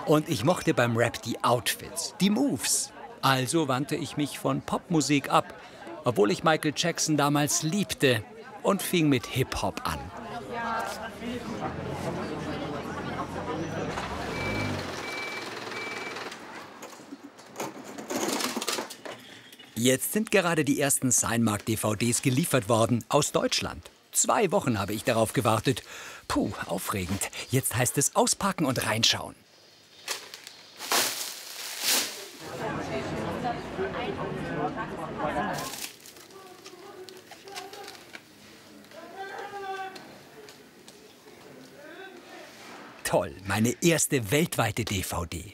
Und ich mochte beim Rap die Outfits, die Moves. Also wandte ich mich von Popmusik ab, obwohl ich Michael Jackson damals liebte, und fing mit Hip-Hop an. Jetzt sind gerade die ersten Steinmark-DVDs geliefert worden aus Deutschland. 2 Wochen habe ich darauf gewartet. Puh, aufregend. Jetzt heißt es auspacken und reinschauen. Toll, meine erste weltweite DVD.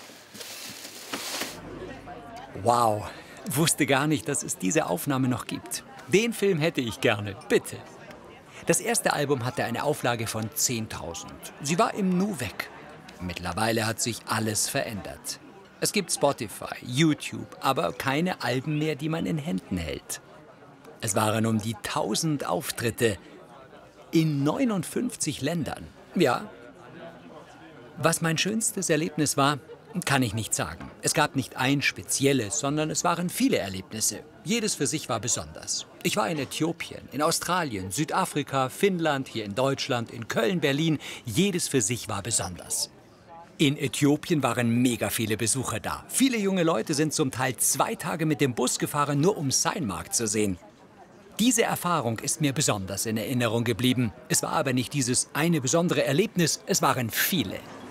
Wow, wusste gar nicht, dass es diese Aufnahme noch gibt. Den Film hätte ich gerne, bitte. Das erste Album hatte eine Auflage von 10.000. Sie war im Nu weg. Mittlerweile hat sich alles verändert. Es gibt Spotify, YouTube, aber keine Alben mehr, die man in Händen hält. Es waren um die 1000 Auftritte in 59 Ländern. Ja. Was mein schönstes Erlebnis war, kann ich nicht sagen. Es gab nicht ein spezielles, sondern es waren viele Erlebnisse. Jedes für sich war besonders. Ich war in Äthiopien, in Australien, Südafrika, Finnland, hier in Deutschland, in Köln, Berlin. Jedes für sich war besonders. In Äthiopien waren mega viele Besucher da. Viele junge Leute sind zum Teil 2 Tage mit dem Bus gefahren, nur um Steinmark zu sehen. Diese Erfahrung ist mir besonders in Erinnerung geblieben. Es war aber nicht dieses eine besondere Erlebnis, es waren viele.